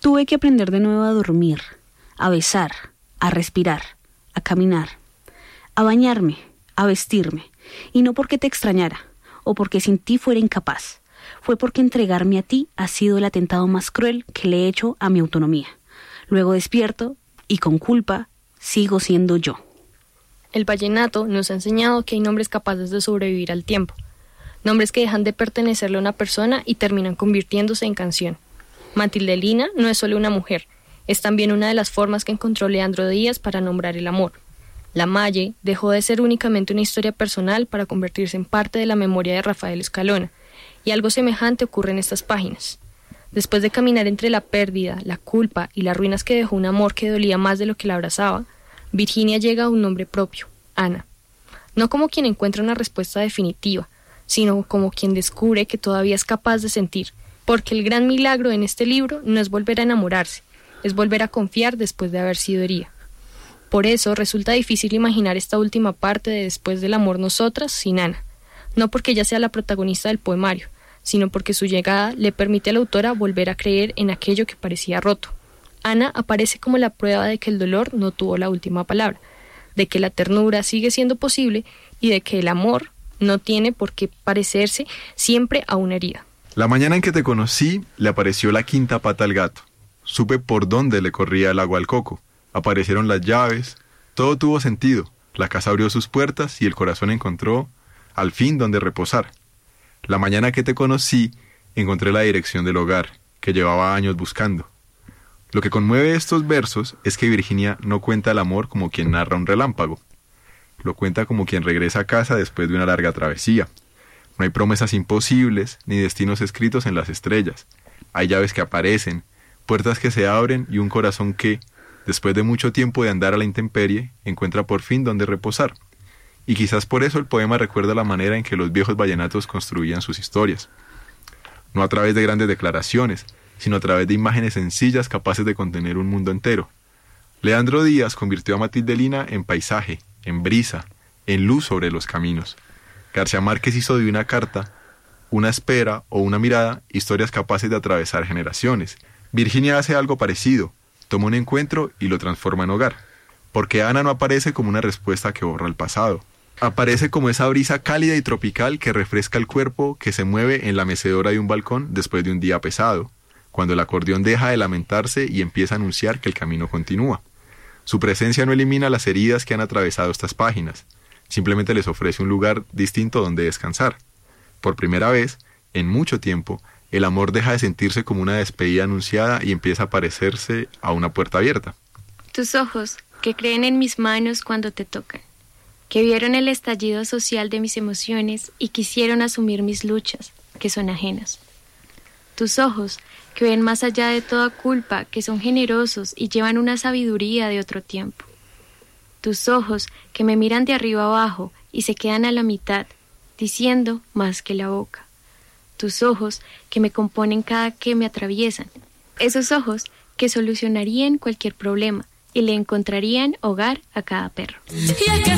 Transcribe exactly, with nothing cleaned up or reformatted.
Tuve que aprender de nuevo a dormir, a besar, a respirar, a caminar, a bañarme, a vestirme, y no porque te extrañara, o porque sin ti fuera incapaz. Fue porque entregarme a ti ha sido el atentado más cruel que le he hecho a mi autonomía. Luego despierto, y con culpa, sigo siendo yo. El vallenato nos ha enseñado que hay nombres capaces de sobrevivir al tiempo. Nombres que dejan de pertenecerle a una persona y terminan convirtiéndose en canción. Matilde Lina no es solo una mujer, es también una de las formas que encontró Leandro Díaz para nombrar el amor. La Malle dejó de ser únicamente una historia personal para convertirse en parte de la memoria de Rafael Escalona, y algo semejante ocurre en estas páginas. Después de caminar entre la pérdida, la culpa y las ruinas que dejó un amor que dolía más de lo que la abrazaba, Virginia llega a un nombre propio, Ana. No como quien encuentra una respuesta definitiva, sino como quien descubre que todavía es capaz de sentir, porque el gran milagro en este libro no es volver a enamorarse, es volver a confiar después de haber sido herida. Por eso resulta difícil imaginar esta última parte de Después del amor nosotras sin Ana, no porque ella sea la protagonista del poemario, sino porque su llegada le permite a la autora volver a creer en aquello que parecía roto. Ana aparece como la prueba de que el dolor no tuvo la última palabra, de que la ternura sigue siendo posible y de que el amor no tiene por qué parecerse siempre a una herida. La mañana en que te conocí, le apareció la quinta pata al gato. Supe por dónde le corría el agua al coco. Aparecieron las llaves. Todo tuvo sentido. La casa abrió sus puertas y el corazón encontró, al fin, donde reposar. La mañana que te conocí, encontré la dirección del hogar, que llevaba años buscando. Lo que conmueve estos versos es que Virginia no cuenta el amor como quien narra un relámpago. Lo cuenta como quien regresa a casa después de una larga travesía. No hay promesas imposibles, ni destinos escritos en las estrellas. Hay llaves que aparecen, puertas que se abren y un corazón que, después de mucho tiempo de andar a la intemperie, encuentra por fin donde reposar. Y quizás por eso el poema recuerda la manera en que los viejos vallenatos construían sus historias. No a través de grandes declaraciones, sino a través de imágenes sencillas capaces de contener un mundo entero. Leandro Díaz convirtió a Matilde Lina en paisaje, en brisa, en luz sobre los caminos. García Márquez hizo de una carta, una espera o una mirada historias capaces de atravesar generaciones. Virginia hace algo parecido, toma un encuentro y lo transforma en hogar. Porque Ana no aparece como una respuesta que borra el pasado. Aparece como esa brisa cálida y tropical que refresca el cuerpo, que se mueve en la mecedora de un balcón después de un día pesado, cuando el acordeón deja de lamentarse y empieza a anunciar que el camino continúa. Su presencia no elimina las heridas que han atravesado estas páginas, simplemente les ofrece un lugar distinto donde descansar. Por primera vez, en mucho tiempo, el amor deja de sentirse como una despedida anunciada y empieza a parecerse a una puerta abierta. Tus ojos, que creen en mis manos cuando te tocan, que vieron el estallido social de mis emociones y quisieron asumir mis luchas, que son ajenas. Tus ojos, que ven más allá de toda culpa, que son generosos y llevan una sabiduría de otro tiempo. Tus ojos, que me miran de arriba abajo y se quedan a la mitad, diciendo más que la boca. Tus ojos, que me componen cada que me atraviesan. Esos ojos, que solucionarían cualquier problema y le encontrarían hogar a cada perro.